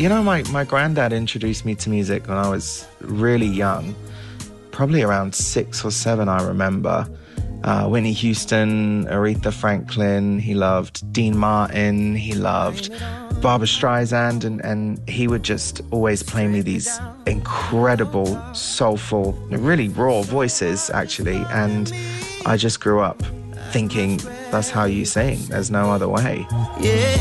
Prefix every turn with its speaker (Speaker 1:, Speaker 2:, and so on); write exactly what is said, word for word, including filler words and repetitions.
Speaker 1: You know, my, my granddad introduced me to music when I was really young, probably around six or seven, I remember. Uh, Whitney Houston, Aretha Franklin, he loved Dean Martin, he loved Barbra Streisand, and, and he would just always play me these incredible, soulful, really raw voices, actually, and I just grew up thinking that's how you sing, there's no other way.
Speaker 2: Yeah.